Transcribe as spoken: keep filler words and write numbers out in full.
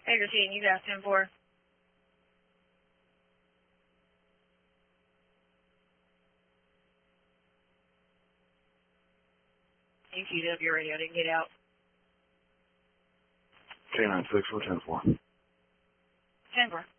Baker Seaton, you got ten four. You queued up your radio, didn't get out. K nine six four ten four. ten four.